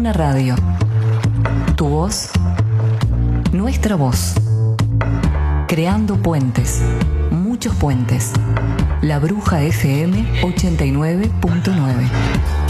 Buena Radio. Tu voz, nuestra voz. Creando puentes, muchos puentes. La Bruja FM 89.9.